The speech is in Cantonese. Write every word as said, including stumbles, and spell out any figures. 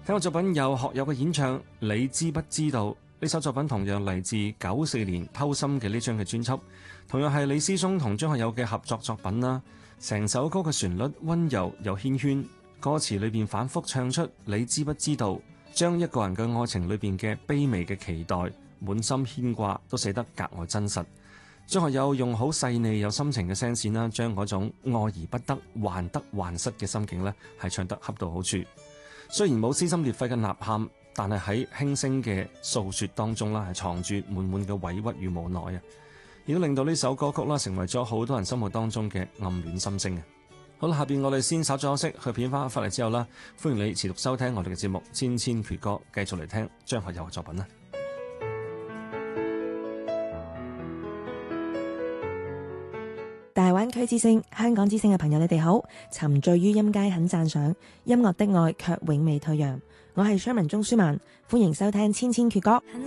聽過作品有學友嘅演唱，你知不知道？呢首作品同樣嚟自九四年偷心嘅呢張嘅專輯，同樣係李思松同張學友嘅合作作品啦。成首歌嘅旋律溫柔又縴圈，歌詞裏邊反覆唱出你知不知道，將一個人嘅愛情裏邊嘅卑微嘅期待、滿心牽掛都寫得格外真實。張學友用好細膩有心情嘅聲線啦，將嗰種愛而不得、患得患失嘅心境呢係唱得恰到好處。雖然冇撕心裂肺嘅吶喊，但係喺輕聲嘅訴說當中啦，係藏住滿滿嘅委屈與無奈啊！亦都令到呢首歌曲啦，成為咗好多人心目當中嘅暗戀心聲啊！好啦，下邊我哋先稍作休息，去片花翻嚟之後啦，歡迎你持續收聽我哋嘅節目《千千闕歌》，繼續嚟聽張學友嘅作品啦。 大灣區之聲、香港之聲嘅朋友，你哋好！沉醉於音階很讚賞，音樂的愛卻永未退讓。我係 Sherman 鍾舒漫，歡迎收聽《千千闕歌》。